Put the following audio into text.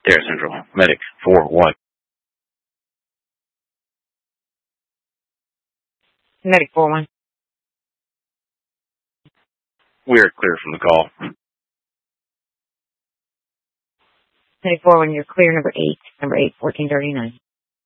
Terra Central, Medic 4-1. Medic 4-1. We are clear from the call. Medic 4-1, you're clear, number 8, 1439.